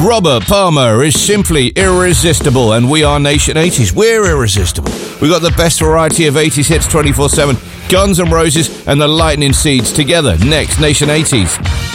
Robert Palmer is simply irresistible, and we are Nation 80s. We're irresistible. We got the best variety of 80s hits 24/7. Guns N' Roses and the Lightning Seeds together. Next, Nation 80s.